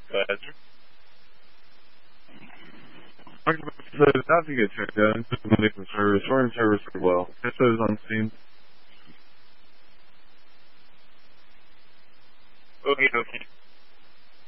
But So it's about to get checked out. It's Monday for service. We're in service as well. It says on scene. okay.